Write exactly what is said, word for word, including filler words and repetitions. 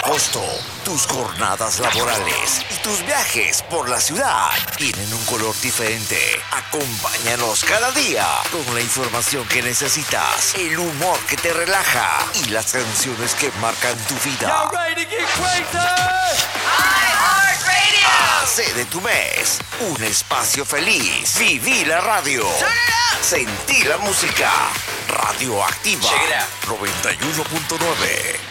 agosto, tus jornadas laborales y tus viajes por la ciudad tienen un color diferente. Acompáñanos cada día con la información que necesitas, el humor que te relaja y las canciones que marcan tu vida. Hace de tu mes un espacio feliz. Viví la radio. Sentí la música. Radioactiva noventa y uno punto nueve.